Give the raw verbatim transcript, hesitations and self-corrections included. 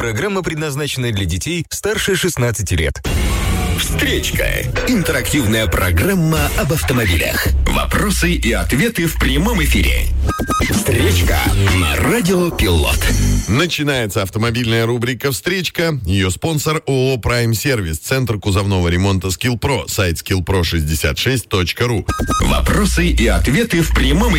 Программа предназначена для детей старше шестнадцати лет. Встречка. Интерактивная программа об автомобилях. Вопросы и ответы в прямом эфире. Встречка на Радио Пилот. Начинается автомобильная рубрика «Встречка». Ее спонсор ООО «Прайм Сервис», Центр кузовного ремонта «Скилл Про», сайт скилл про шестьдесят шесть точка ру. Вопросы и ответы в прямом эфире.